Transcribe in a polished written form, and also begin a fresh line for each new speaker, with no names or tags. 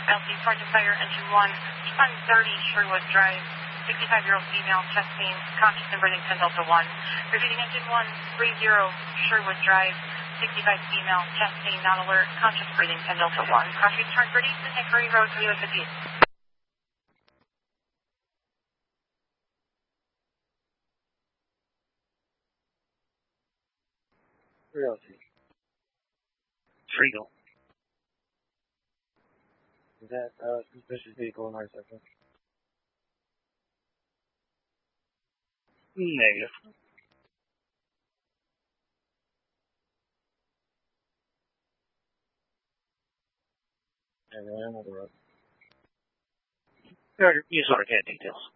LC Sergeant Fire, Engine 1, 130 Sherwood Drive, 65-year-old female, chest pain, conscious and breathing, 10 Delta 1. Repeating Engine 1, 30 Sherwood Drive, 65 female, chest pain, not alert, conscious breathing, 10 Delta 1. Crossing turn 30 to Hickory Road, US 58.
Realty.
Freedom.
Is that suspicious vehicle in our sector?
Negative.
And then another road.
Use AutoCAD details.